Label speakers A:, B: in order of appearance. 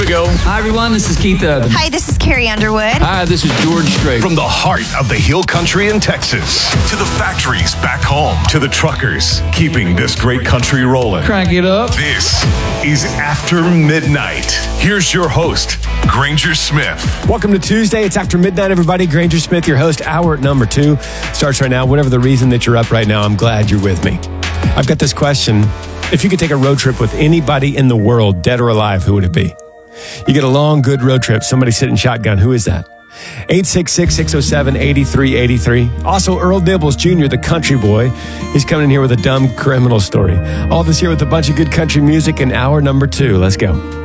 A: we go.
B: Hi, everyone. This is Keith Urban.
C: Hi, this is Carrie Underwood.
B: Hi, this is George Strait.
A: From the heart of the Hill Country in Texas to the factories back home to the truckers keeping this great country rolling.
B: Crank it up.
A: This is After Midnight. Here's your host, Granger Smith.
D: Welcome to Tuesday. It's After Midnight, everybody. Granger Smith, your host. Hour number 2 starts right now. Whatever the reason that you're up right now, I'm glad you're with me. I've got this question. If you could take a road trip with anybody in the world, dead or alive, who would it be? You get a long, good road trip. Somebody sitting shotgun. Who is that? 866-607-8383. Also, Earl Dibbles Jr., the country boy. He's coming in here with a dumb criminal story. All this here with a bunch of good country music in hour number 2. Let's go.